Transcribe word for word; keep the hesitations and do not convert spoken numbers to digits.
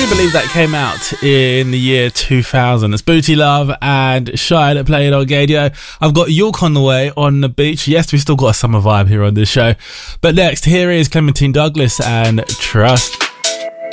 you believe that came out in the year two thousand? It's Booty Love and Shy that played on Gadio. I've got York on the way on the beach. Yes, we still got a summer vibe here on this show. But next, here is Clementine Douglas and Trust.